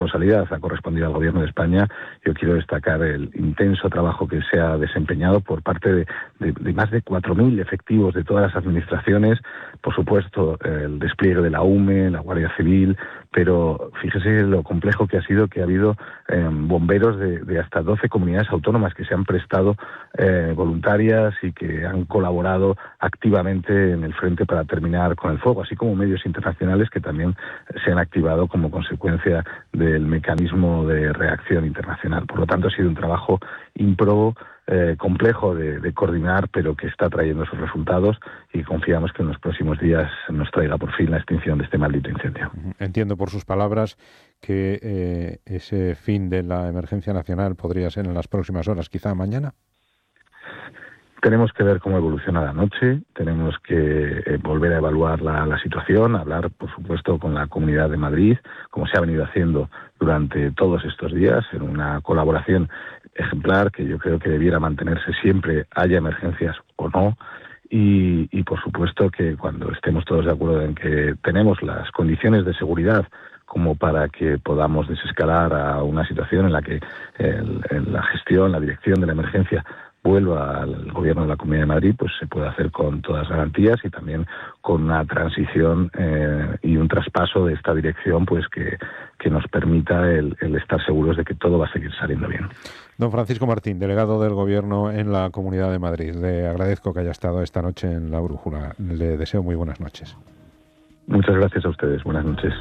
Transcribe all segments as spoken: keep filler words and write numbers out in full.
responsabilidad ha correspondido al Gobierno de España. Yo quiero destacar el intenso trabajo que se ha desempeñado por parte de, de, de más de cuatro mil efectivos de todas las administraciones, por supuesto el despliegue de la U M E, la Guardia Civil, pero fíjese lo complejo que ha sido que ha habido eh, bomberos de, de hasta doce comunidades autónomas que se han prestado eh, voluntarias y que han colaborado activamente en el frente para terminar con el fuego, así como medios internacionales que también se han activado como consecuencia del mecanismo de reacción internacional. Por lo tanto, ha sido un trabajo ímprobo, eh, complejo de, de coordinar, pero que está trayendo sus resultados y confiamos que en los próximos días nos traiga por fin la extinción de este maldito incendio. Entiendo por sus palabras que eh, ese fin de la emergencia nacional podría ser en las próximas horas, quizá mañana. Tenemos que ver cómo evoluciona la noche, tenemos que eh, volver a evaluar la, la situación, hablar, por supuesto, con la Comunidad de Madrid, como se ha venido haciendo durante todos estos días, en una colaboración ejemplar que yo creo que debiera mantenerse siempre, haya emergencias o no, y, y por supuesto que cuando estemos todos de acuerdo en que tenemos las condiciones de seguridad como para que podamos desescalar a una situación en la que el, el, la gestión, la dirección de la emergencia vuelva al Gobierno de la Comunidad de Madrid, pues se puede hacer con todas las garantías y también con una transición eh, y un traspaso de esta dirección, pues que, que nos permita el, el estar seguros de que todo va a seguir saliendo bien. Don Francisco Martín, delegado del Gobierno en la Comunidad de Madrid, le agradezco que haya estado esta noche en La Brújula. Le deseo muy buenas noches. Muchas gracias a ustedes. Buenas noches.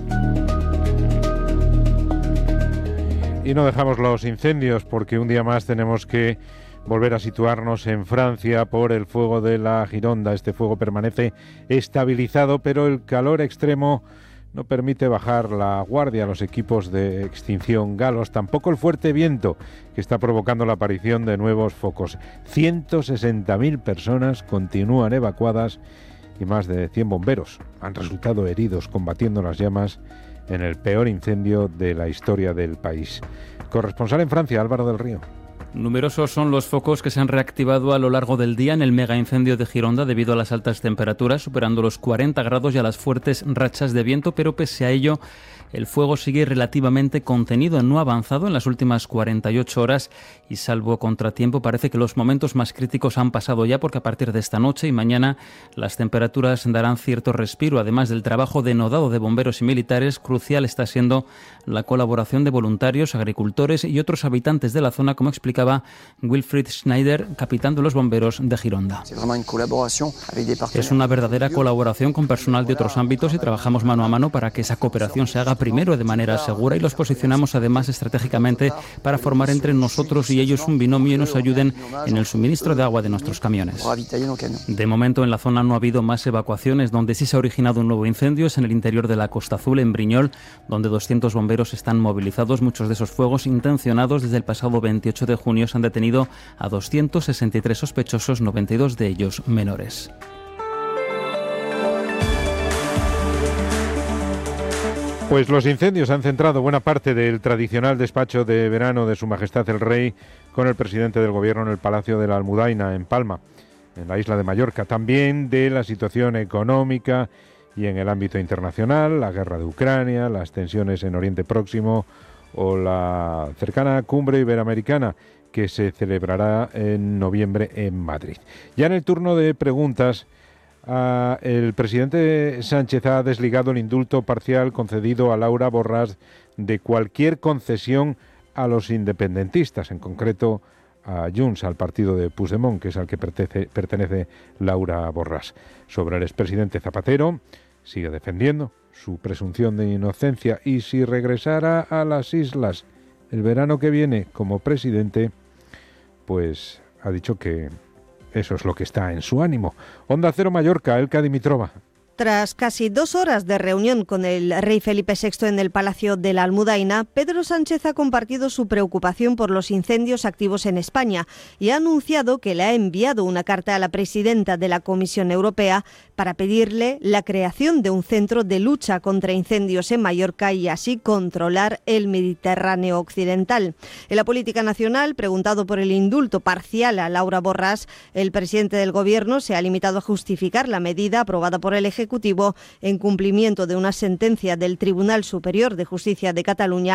Y no dejamos los incendios porque un día más tenemos que volver a situarnos en Francia por el fuego de la Gironda. Este fuego permanece estabilizado, pero el calor extremo no permite bajar la guardia a los equipos de extinción galos, tampoco el fuerte viento que está provocando la aparición de nuevos focos. ciento sesenta mil personas continúan evacuadas y más de cien bomberos han resultado heridos combatiendo las llamas en el peor incendio de la historia del país. Corresponsal en Francia, Álvaro del Río. Numerosos son los focos que se han reactivado a lo largo del día en el mega incendio de Gironda debido a las altas temperaturas, superando los cuarenta grados y a las fuertes rachas de viento, pero pese a ello el fuego sigue relativamente contenido, no ha avanzado en las últimas cuarenta y ocho horas y salvo contratiempo parece que los momentos más críticos han pasado ya, porque a partir de esta noche y mañana las temperaturas darán cierto respiro. Además del trabajo denodado de bomberos y militares, crucial está siendo la colaboración de voluntarios, agricultores y otros habitantes de la zona, como explicaba Wilfried Schneider, capitán de los bomberos de Gironda. Es una verdadera colaboración con personal de otros ámbitos y trabajamos mano a mano para que esa cooperación se haga primero de manera segura y los posicionamos además estratégicamente para formar entre nosotros y ellos un binomio y nos ayuden en el suministro de agua de nuestros camiones. De momento en la zona no ha habido más evacuaciones. Donde sí se ha originado un nuevo incendio es en el interior de la Costa Azul, en Brignoles, donde doscientos bomberos están movilizados. Muchos de esos fuegos intencionados desde el pasado veintiocho de junio se han detenido a doscientos sesenta y tres sospechosos, noventa y dos de ellos menores. Pues los incendios han centrado buena parte del tradicional despacho de verano de Su Majestad el Rey con el presidente del Gobierno en el Palacio de la Almudaina, en Palma, en la isla de Mallorca. También de la situación económica y en el ámbito internacional, la guerra de Ucrania, las tensiones en Oriente Próximo o la cercana cumbre iberoamericana que se celebrará en noviembre en Madrid. Ya en el turno de preguntas, Uh, el presidente Sánchez ha desligado el indulto parcial concedido a Laura Borràs de cualquier concesión a los independentistas, en concreto a Junts, al partido de Puigdemont, que es al que pertenece, pertenece Laura Borràs. Sobre el expresidente Zapatero, sigue defendiendo su presunción de inocencia y si regresara a las islas el verano que viene como presidente, pues ha dicho que eso es lo que está en su ánimo. Onda Cero Mallorca, Elka Dimitrova. Tras casi dos horas de reunión con el rey Felipe sexto en el Palacio de la Almudaina, Pedro Sánchez ha compartido su preocupación por los incendios activos en España y ha anunciado que le ha enviado una carta a la presidenta de la Comisión Europea para pedirle la creación de un centro de lucha contra incendios en Mallorca y así controlar el Mediterráneo occidental. En la política nacional, preguntado por el indulto parcial a Laura Borràs, el presidente del Gobierno se ha limitado a justificar la medida aprobada por el Ejecutivo en cumplimiento de una sentencia del Tribunal Superior de Justicia de Cataluña